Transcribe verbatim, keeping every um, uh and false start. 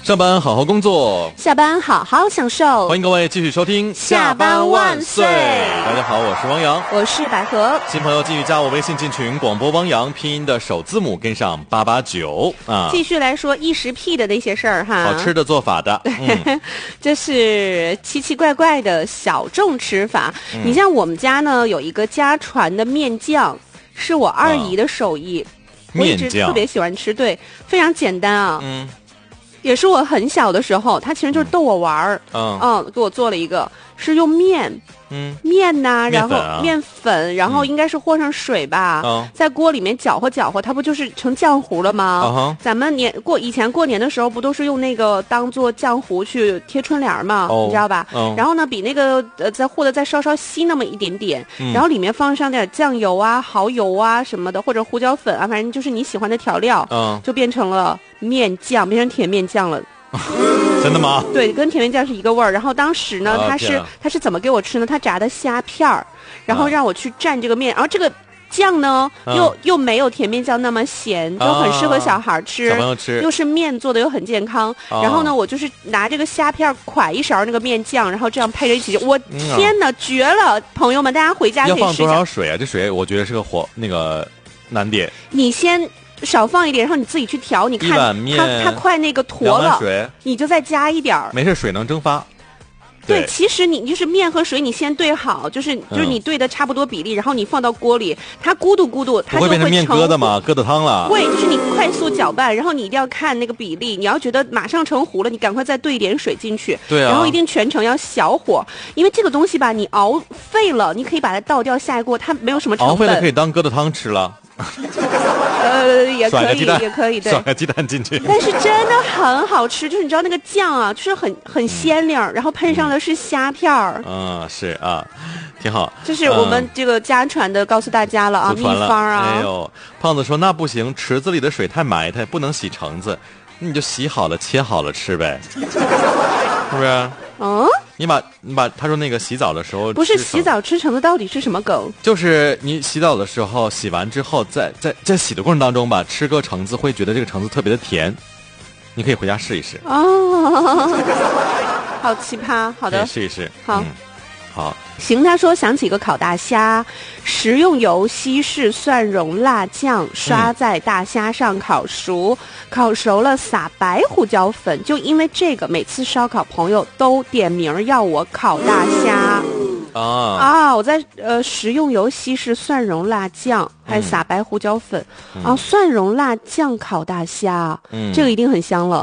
上班好好工作， 下班好好享受。 欢迎各位继续收听下班万岁。 大家好，我是汪洋， 我是百合。 新朋友继续加我微信进群，广播汪洋拼音的首字母跟上八八九啊。 继续来说异食癖的那些事儿哈， 好吃的做法的， 嗯、这是奇奇怪怪的小众吃法。嗯、你像我们家呢有一个家传的面酱，是我二姨的手艺，啊、我一直特别喜欢吃，对，非常简单啊。嗯。也是我很小的时候，他其实就是逗我玩儿，嗯，嗯，给我做了一个，是用面，嗯，面呐、啊，然后面粉，然后应该是和上水吧，嗯、在锅里面搅和搅和，它不就是成浆糊了吗？嗯、咱们年过以前过年的时候，不都是用那个当做浆糊去贴春联吗？哦、你知道吧？嗯、然后呢，比那个呃再和的再稍稍稀那么一点点，嗯、然后里面放上点酱油啊、蚝油啊什么的，或者胡椒粉啊，反正就是你喜欢的调料，嗯，就变成了面酱，变成甜面酱了。 真的吗？ 对，跟甜面酱是一个味儿。然后当时呢，他是他是怎么给我吃呢？他炸的虾片儿，然后让我去蘸这个面，然后这个酱呢，嗯、又又没有甜面酱那么咸，就很适合小孩吃， 小朋友吃， 又是面做的，又很健康。哦、然后呢，我就是拿这个虾片蒯一勺那个面酱，然后这样配着一起吃。我天哪，嗯、绝了！朋友们，大家回家可以试一下。 要放多少水啊？这水我觉得是个火那个难点。 你先。少放一点，然后你自己去调。你看它它快那个坨了，你就再加一点儿。 没事，水能蒸发。 对，对其实你就是面和水，你先兑好，就是就是你兑的差不多比例，嗯、然后你放到锅里，它咕嘟咕嘟，它就会不会变成面疙瘩吗？疙瘩汤了。 会，就是你快速搅拌，然后你一定要看那个比例。你要觉得马上成糊了，你赶快再兑一点水进去。 对啊。 然后一定全程要小火，因为这个东西吧，你熬沸了，你可以把它倒掉下一锅，它没有什么成本。 熬沸了可以当疙瘩汤吃了。 呃，也可以，也可以，对， 甩个鸡蛋进去。 但是真的很好吃，就是你知道那个酱啊，就是很很鲜亮，嗯、然后喷上的是虾片儿。 嗯，是啊，挺好。 这是我们这个家传的，告诉大家了啊，秘方啊。 哎呦，胖子说那不行，池子里的水太埋汰，不能洗橙子，你就洗好了切好了吃呗，是不是？嗯。你把你把他说那个洗澡的时候不是洗澡吃橙子到底是什么梗？ 就是你洗澡的时候洗完之后，在在在洗的过程当中吧，吃个橙子会觉得这个橙子特别的甜，你可以回家试一试。 哦，好奇葩，好的， 试一试。 好， 嗯、好。 行，他说想起一个烤大虾，食用油稀释蒜蓉辣酱，刷在大虾上烤熟，嗯、烤熟了撒白胡椒粉。就因为这个，每次烧烤朋友都点名要我烤大虾。啊啊！我在呃食用油稀释蒜蓉辣酱，还撒白胡椒粉、嗯、啊，蒜蓉辣酱烤大虾，嗯，这个一定很香了。